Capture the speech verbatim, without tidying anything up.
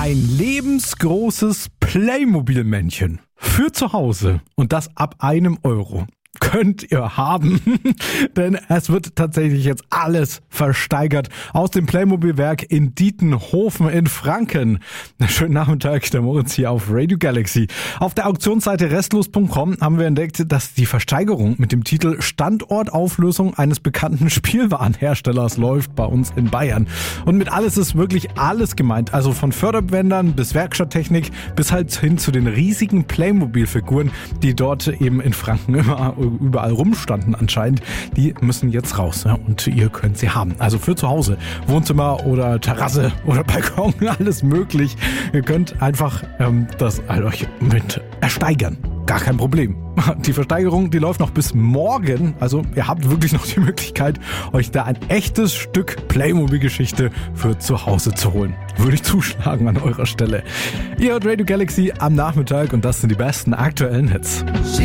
Ein lebensgroßes Playmobil-Männchen für zu Hause und das ab einem Euro könnt ihr haben, denn es wird tatsächlich jetzt alles versteigert aus dem Playmobil-Werk in Dietenhofen in Franken. Schönen Nachmittag, der Moritz hier auf Radio Galaxy. Auf der Auktionsseite restlos punkt com haben wir entdeckt, dass die Versteigerung mit dem Titel Standortauflösung eines bekannten Spielwarenherstellers läuft bei uns in Bayern. Und mit alles ist wirklich alles gemeint, also von Förderbändern bis Werkstatttechnik bis halt hin zu den riesigen Playmobil-Figuren, die dort eben in Franken immer überall rumstanden anscheinend, die müssen jetzt raus, ja, und ihr könnt sie haben. Also für zu Hause, Wohnzimmer oder Terrasse oder Balkon, alles möglich. Ihr könnt einfach ähm, das halt euch mit ersteigern. Gar kein Problem. Die Versteigerung, die läuft noch bis morgen. Also ihr habt wirklich noch die Möglichkeit, euch da ein echtes Stück Playmobil-Geschichte für zu Hause zu holen. Würde ich zuschlagen an eurer Stelle. Ihr hört Radio Galaxy am Nachmittag und das sind die besten aktuellen Hits.